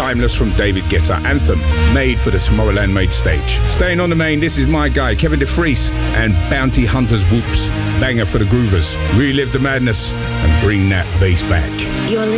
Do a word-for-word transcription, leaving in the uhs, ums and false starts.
Timeless from David Guetta, Anthem, made for the Tomorrowland Made stage. Staying on the main, this is my guy, Kevin DeFries, and Bounty Hunters Whoops, banger for the groovers. Relive the madness and bring that bass back. You're